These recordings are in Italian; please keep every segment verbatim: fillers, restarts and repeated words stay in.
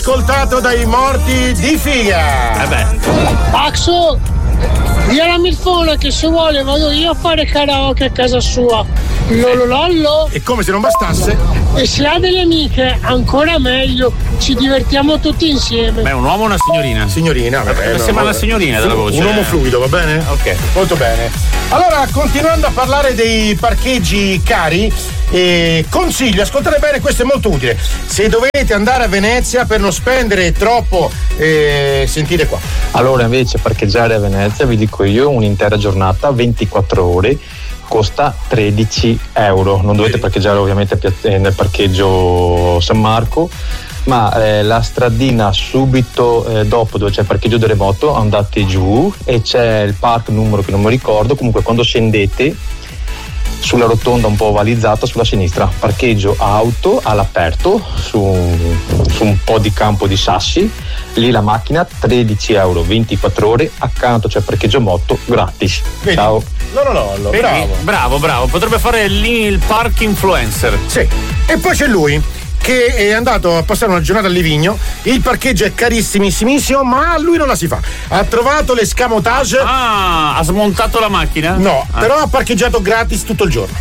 Ascoltato dai morti di figa. Vabbè. Axo, via la milfona che se vuole vado io a fare karaoke a casa sua. Lollo lollo. E come se non bastasse. E se ha delle amiche, ancora meglio. Ci divertiamo tutti insieme. Beh, un uomo o una signorina? Signorina, vabbè. Mi no, sembra no, una signorina dalla voce. Un uomo fluido, va bene? Ok. Molto bene. Allora, continuando a parlare dei parcheggi cari, eh, consiglio, ascoltate bene, questo è molto utile. Se dovete andare a Venezia per non spendere troppo, eh, sentite qua. Allora, invece, parcheggiare a Venezia, vi dico io, un'intera giornata, ventiquattro ore, costa tredici euro. Non dovete parcheggiare ovviamente nel parcheggio San Marco, ma eh, la stradina subito eh, dopo, dove c'è il parcheggio del remoto, andate giù e c'è il park numero che non mi ricordo. Comunque quando scendete sulla rotonda un po' ovalizzata sulla sinistra, parcheggio auto all'aperto su, su un po' di campo di sassi, lì la macchina tredici euro, ventiquattro ore, accanto c'è parcheggio moto gratis. Vedi? Ciao. No, no, no, no, Vedi? bravo. Bravo, bravo. Potrebbe fare lì il park influencer. Sì. E poi c'è lui che è andato a passare una giornata a Livigno. Il parcheggio è carissimissimo, ma a lui non la si fa. Ha trovato l'escamotage. Ah, ha smontato la macchina? No, ah. però ha parcheggiato gratis tutto il giorno.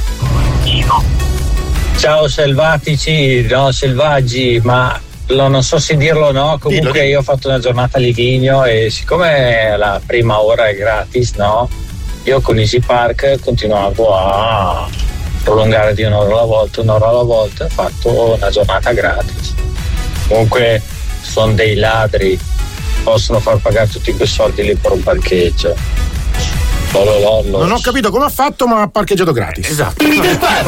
Ciao selvatici, no, selvaggi, ma lo, non so se dirlo o no, comunque Dillo, dillo. io ho fatto una giornata a Livigno e siccome la prima ora è gratis, no? Io con Easy Park continuavo a prolungare di un'ora alla volta, un'ora alla volta, ho fatto una giornata gratis. Comunque sono dei ladri, possono far pagare tutti quei soldi lì per un parcheggio. Lolo, lolo. Non ho capito come ha fatto, ma ha parcheggiato gratis. Esatto.